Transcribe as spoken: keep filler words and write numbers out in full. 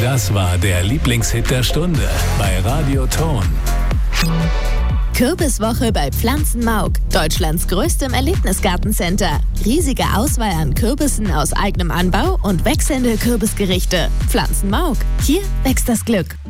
Das war der Lieblingshit der Stunde bei Radio Ton. Kürbiswoche bei Pflanzenmauk, Deutschlands größtem Erlebnisgartencenter. Riesige Auswahl an Kürbissen aus eigenem Anbau und wechselnde Kürbisgerichte. Pflanzenmauk, hier wächst das Glück.